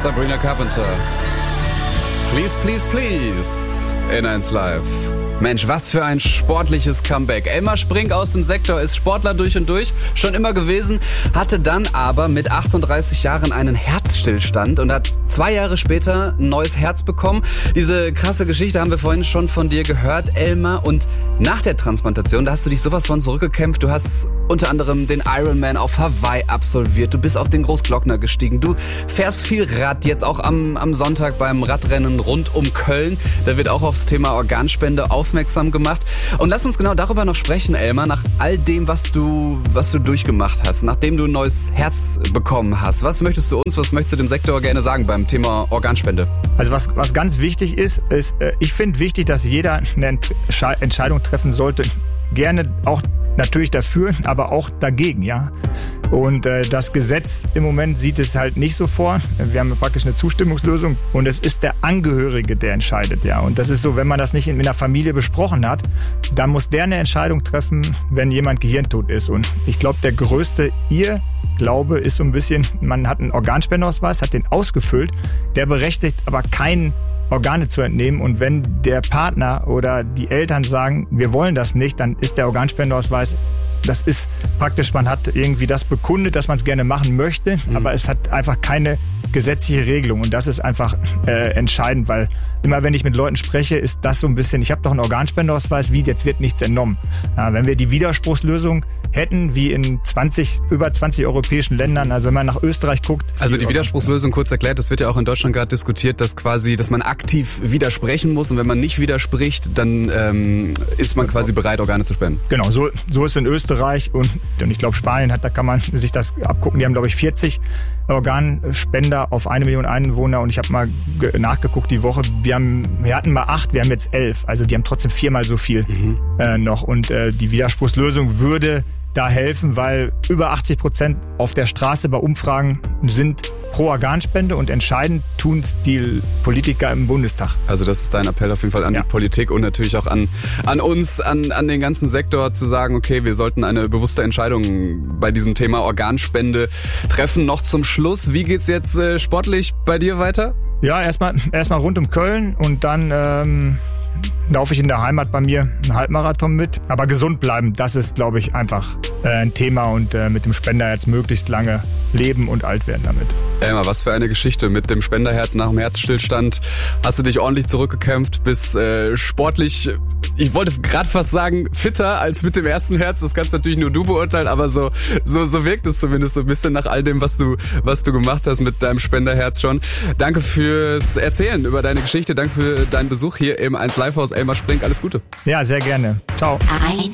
Sabrina Carpenter. Please, please, please. In 1 Live. Mensch, was für ein sportliches Comeback. Elmar Sprink aus dem Sektor ist Sportler durch und durch, schon immer gewesen, hatte dann aber mit 38 Jahren einen Herzstillstand und hat 2 Jahre später ein neues Herz bekommen. Diese krasse Geschichte haben wir vorhin schon von dir gehört, Elmar. Und nach der Transplantation, da hast du dich sowas von zurückgekämpft. Du hast unter anderem den Ironman auf Hawaii absolviert. Du bist auf den Großglockner gestiegen. Du fährst viel Rad, jetzt auch am Sonntag beim Radrennen rund um Köln. Da wird auch aufs Thema Organspende aufmerksam gemacht. Und lass uns genau darüber noch sprechen, Elmar, nach all dem, was du durchgemacht hast, nachdem du ein neues Herz bekommen hast. Was möchtest du dem Sektor gerne sagen beim Thema Organspende? Also was ganz wichtig ist, ich finde wichtig, dass jeder eine Entscheidung treffen sollte, gerne auch natürlich dafür, aber auch dagegen, ja. Und das Gesetz im Moment sieht es halt nicht so vor. Wir haben praktisch eine Zustimmungslösung und es ist der Angehörige, der entscheidet, ja. Und das ist so, wenn man das nicht in der Familie besprochen hat, dann muss der eine Entscheidung treffen, wenn jemand gehirntot ist. Und ich glaube, der größte Irrglaube ist so ein bisschen, man hat einen Organspendeausweis, hat den ausgefüllt, der berechtigt aber keinen Organe zu entnehmen, und wenn der Partner oder die Eltern sagen, wir wollen das nicht, dann ist der Organspendeausweis, das ist praktisch, man hat irgendwie das bekundet, dass man es gerne machen möchte, aber es hat einfach keine gesetzliche Regelung, und das ist einfach entscheidend, weil immer wenn ich mit Leuten spreche, ist das so ein bisschen, ich habe doch einen Organspendeausweis, wie, jetzt wird nichts entnommen. Ja, wenn wir die Widerspruchslösung hätten, wie in über 20 europäischen Ländern, also wenn man nach Österreich guckt. Also die Widerspruchslösung, kurz erklärt, das wird ja auch in Deutschland gerade diskutiert, dass man aktiv widersprechen muss, und wenn man nicht widerspricht, dann ist man quasi bereit, Organe zu spenden. Genau, so ist es in Österreich, und ich glaube Spanien da kann man sich das abgucken, die haben glaube ich 40 Organspender auf 1 Million Einwohner, und ich habe mal nachgeguckt die Woche, wir hatten mal 8, wir haben jetzt 11, also die haben trotzdem 4-mal so viel noch, und die Widerspruchslösung würde da helfen, weil über 80% auf der Straße bei Umfragen sind pro Organspende, und entscheidend tun es die Politiker im Bundestag. Also das ist dein Appell auf jeden Fall an die Politik und natürlich auch an uns, an den ganzen Sektor, zu sagen, okay, wir sollten eine bewusste Entscheidung bei diesem Thema Organspende treffen. Noch zum Schluss, wie geht's jetzt sportlich bei dir weiter? Ja, erstmal rund um Köln, und dann laufe ich in der Heimat bei mir einen Halbmarathon mit. Aber gesund bleiben, das ist, glaube ich, einfach ein Thema, und mit dem Spenderherz möglichst lange leben und alt werden damit. Elmar, was für eine Geschichte mit dem Spenderherz nach dem Herzstillstand. Hast du dich ordentlich zurückgekämpft, bist sportlich, ich wollte gerade fast sagen, fitter als mit dem ersten Herz. Das kannst natürlich nur du beurteilen, aber so wirkt es zumindest so ein bisschen nach all dem, was du gemacht hast mit deinem Spenderherz schon. Danke fürs Erzählen über deine Geschichte. Danke für deinen Besuch hier im 1 Live Haus. Elmar Sprink, alles Gute. Ja, sehr gerne. Ciao.